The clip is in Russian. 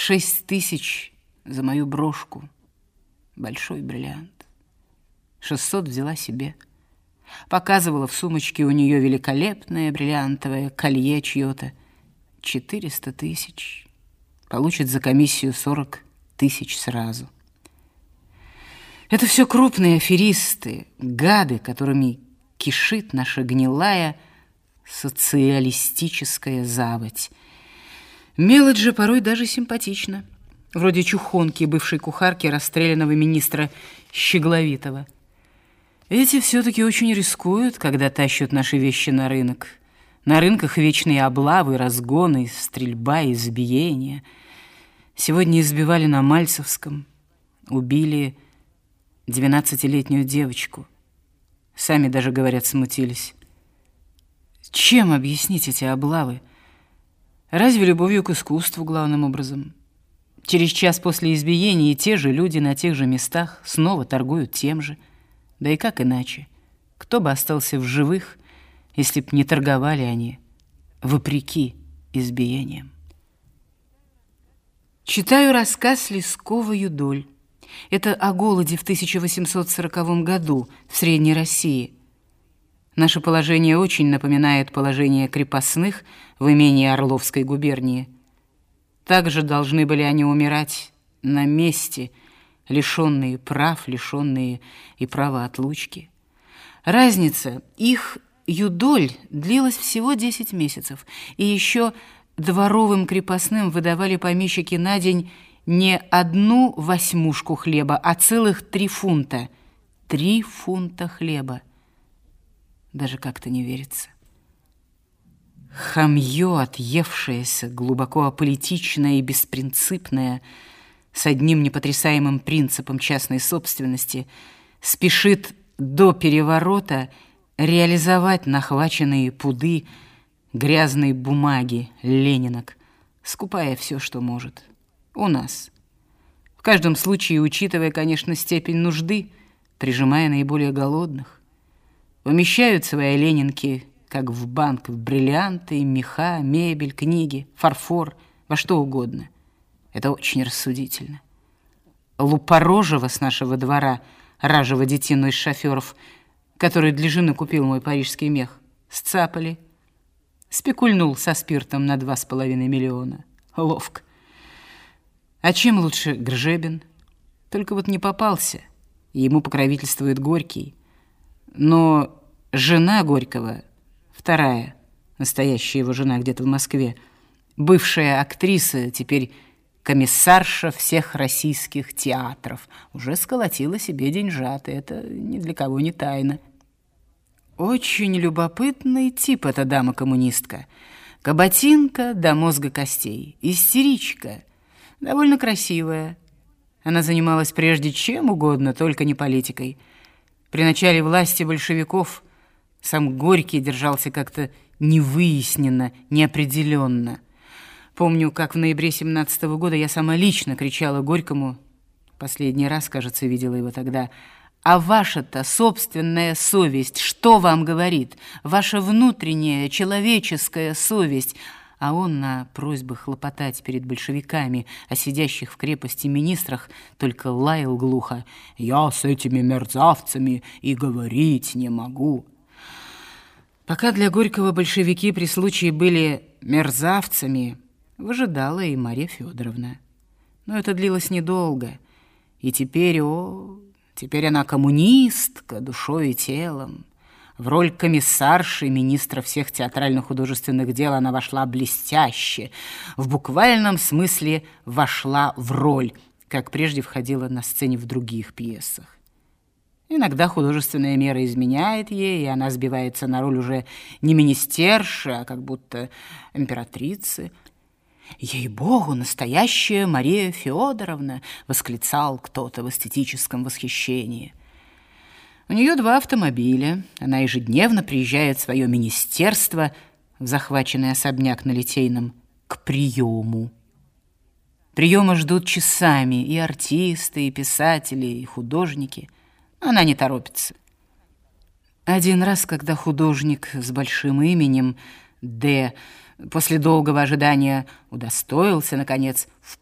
6000 за мою брошку. Большой бриллиант. 600 взяла себе. Показывала в сумочке у нее великолепное бриллиантовое колье чье-то. 400 000. Получит за комиссию 40 000 сразу. Это все крупные аферисты, гады, которыми кишит наша гнилая социалистическая заводь. Мелочь же порой даже симпатична. Вроде чухонки, бывшей кухарки расстрелянного министра Щегловитова. Эти все-таки очень рискуют, когда тащат наши вещи на рынок. На рынках вечные облавы, разгоны, стрельба, избиения. Сегодня избивали на Мальцевском. Убили 12-летнюю девочку. Сами даже, говорят, смутились. Чем объяснить эти облавы? Разве любовью к искусству главным образом? Через час после избиения те же люди на тех же местах снова торгуют тем же. Да и как иначе? Кто бы остался в живых, если б не торговали они вопреки избиениям? Читаю рассказ Лескова «Юдоль». Это о голоде в 1840 году в Средней России. Наше положение очень напоминает положение крепостных в имении Орловской губернии. Также должны были они умирать на месте, лишенные прав, лишенные и права отлучки. Разница: их юдоль длилась всего 10 месяцев, и еще дворовым крепостным выдавали помещики на день не 1/8 хлеба, а целых 3 фунта. 3 фунта хлеба. Даже как-то не верится. Хамье, отъевшееся, глубоко аполитичное и беспринципное, с одним непотрясаемым принципом частной собственности, спешит до переворота реализовать нахваченные пуды грязной бумаги, ленинок, скупая все, что может. У нас. В каждом случае, учитывая, конечно, степень нужды, прижимая наиболее голодных. Умещают свои ленинки, как в банк, в бриллианты, меха, мебель, книги, фарфор, во что угодно. Это очень рассудительно. Лупорожего с нашего двора, ражего детину из шоферов, который для жены купил мой парижский мех, сцапали. Спекульнул со спиртом на 2,5 миллиона. Ловко. А чем лучше Гржебин? Только вот не попался, и ему покровительствует Горький. Но жена Горького, вторая, настоящая его жена где-то в Москве, бывшая актриса, теперь комиссарша всех российских театров, уже сколотила себе деньжат, и это ни для кого не тайна. Очень любопытный тип эта дама-коммунистка. Каботинка до мозга костей, истеричка, довольно красивая. Она занималась прежде чем угодно, только не политикой. При начале власти большевиков сам Горький держался как-то невыясненно, неопределенно. Помню, как в ноябре 17-го года я сама лично кричала Горькому, последний раз, кажется, видела его тогда: «А ваша-то собственная совесть что вам говорит? Ваша внутренняя человеческая совесть». А он на просьбы хлопотать перед большевиками о сидящих в крепости министрах только лаял глухо: «Я с этими мерзавцами и говорить не могу». Пока для Горького большевики при случае были мерзавцами, выжидала и Марья Федоровна. Но это длилось недолго. И теперь, теперь она коммунистка душой и телом. В роль комиссарши министра всех театрально-художественных дел она вошла блестяще. В буквальном смысле вошла в роль, как прежде входила на сцене в других пьесах. Иногда художественная мера изменяет ей, и она сбивается на роль уже не министерши, а как будто императрицы. «Ей-богу, настоящая Мария Федоровна!» — восклицал кто-то в эстетическом восхищении. У нее 2 автомобиля. Она ежедневно приезжает в свое министерство, в захваченный особняк на Литейном, к приему. Приема ждут часами и артисты, и писатели, и художники. Она не торопится. Один раз, когда художник с большим именем Д. после долгого ожидания удостоился, наконец, в